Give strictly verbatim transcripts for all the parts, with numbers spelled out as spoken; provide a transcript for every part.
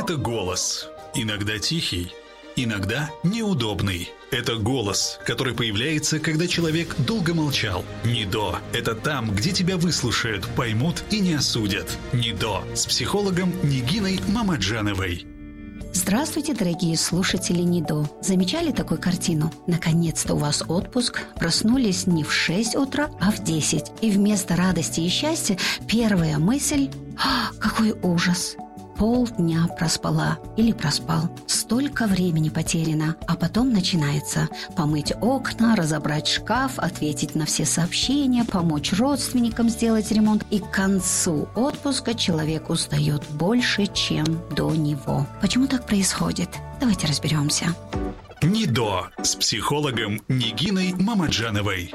Это голос. Иногда тихий, иногда неудобный. Это голос, который появляется, когда человек долго молчал. НИДО – это там, где тебя выслушают, поймут и не осудят. НИДО с психологом Нигиной Мамаджановой. Здравствуйте, дорогие слушатели НИДО. Замечали такую картину? Наконец-то у вас отпуск, проснулись не в шесть утра, а в десять. И вместо радости и счастья первая мысль «А, какой ужас!» Полдня проспала или проспал. Столько времени потеряно. А потом начинается помыть окна, разобрать шкаф, ответить на все сообщения, помочь родственникам сделать ремонт. И к концу отпуска человек устает больше, чем до него. Почему так происходит? Давайте разберемся. НИДО с психологом Нигиной Мамаджановой.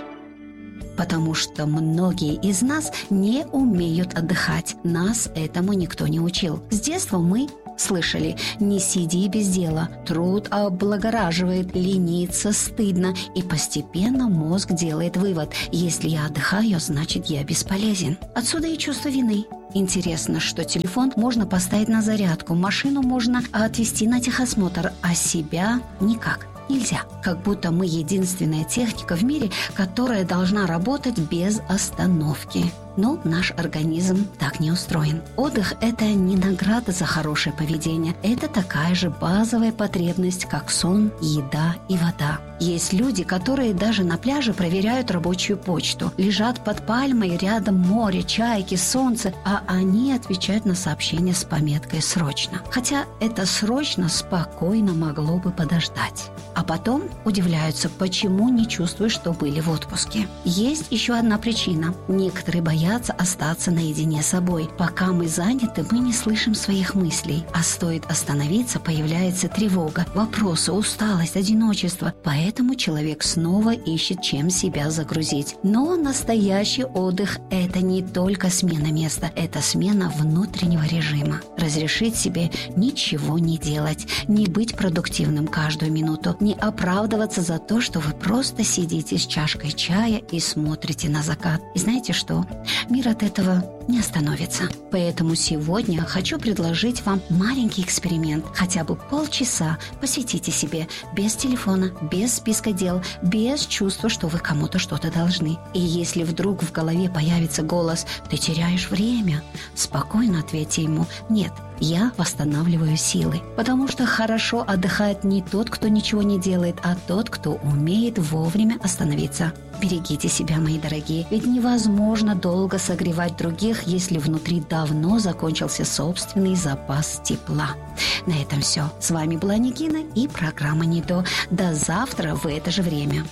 Потому что многие из нас не умеют отдыхать. Нас этому никто не учил. С детства мы слышали: не сиди без дела, труд облагораживает, лениться стыдно. И постепенно мозг делает вывод: если я отдыхаю, значит я бесполезен. Отсюда и чувство вины. Интересно, что телефон можно поставить на зарядку, машину можно отвезти на техосмотр, а себя никак. Нельзя. Как будто мы единственная техника в мире, которая должна работать без остановки. Но наш организм так не устроен. Отдых – это не награда за хорошее поведение. Это такая же базовая потребность, как сон, еда и вода. Есть люди, которые даже на пляже проверяют рабочую почту. Лежат под пальмой, рядом море, чайки, солнце, а они отвечают на сообщения с пометкой «срочно». Хотя это «срочно» спокойно могло бы подождать. А потом удивляются, почему не чувствуют, что были в отпуске. Есть еще одна причина. Некоторые боятся остаться наедине с собой. Пока мы заняты, мы не слышим своих мыслей. А стоит остановиться, появляется тревога, вопросы, усталость, одиночество. Поэтому человек снова ищет, чем себя загрузить. Но настоящий отдых – это не только смена места, это смена внутреннего режима. Разрешить себе ничего не делать, не быть продуктивным каждую минуту, не оправдываться за то, что вы просто сидите с чашкой чая и смотрите на закат. И знаете что? Мир от этого не остановится. Поэтому сегодня хочу предложить вам маленький эксперимент. Хотя бы полчаса посвятите себе без телефона, без списка дел, без чувства, что вы кому-то что-то должны. И если вдруг в голове появится голос «ты теряешь время», спокойно ответьте ему «нет, я восстанавливаю силы». Потому что хорошо отдыхает не тот, кто ничего не делает, а тот, кто умеет вовремя остановиться. Берегите себя, мои дорогие, ведь невозможно долго согревать других, если внутри давно закончился собственный запас тепла. На этом все. С вами была Нигина и программа НИДО. До завтра в это же время.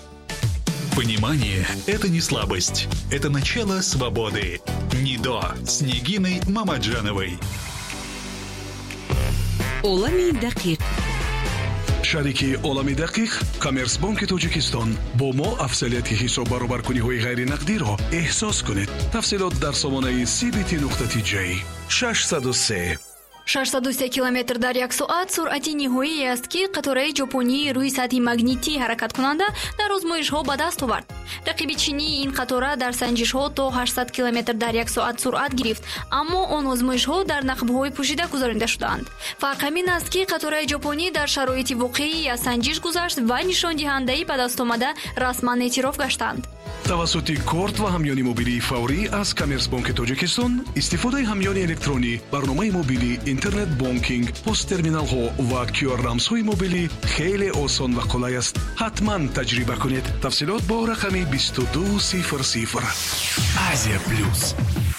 Понимание – это не слабость. Это начало свободы. НИДО с Нигиной Мамаджановой. олами дақиқ. шарики олами дақиқ коммерсбанки тоҷикистон бо мо афзалияти ҳисоб баробаркуниҳои ғайринақдиро эҳсос кунед. тафсилот дар сомонаи сибити нуқта тиҷей шашсаду се. шашсад و سه کیلومتر در یک ساعت سرعت نهایی است که قطره ژاپنی روی سطح مگنیتی حرکت کننده در آزمایش‌ها به دست آورد. رقیب چینی این قطره در سنجش‌ها تا هشتصد کیلومتر در یک ساعت سرعت گرفت، اما آن آزمایش‌ها در نقب‌های پوشیده گذرانده شدند. فرق همین است که قطره ژاپنی در شرایط واقعی از سنجش گذشت و نشان دهنده به دست آمده رسما اعتراف گشتند. тавассути корт ва ҳамёни мобилии фаврӣ аз коммерсбанки тоҷикистон истифодаи ҳамёни электронӣ, барномаи мобилӣ, интернет бонкинг, посттерминалҳо ва кю ар рамзҳои мобилӣ хеле осон ва қулай аст. ҳатман таҷриба кунед. тафсилот бо рақами бисту ду сифр сифр. Азия плюс.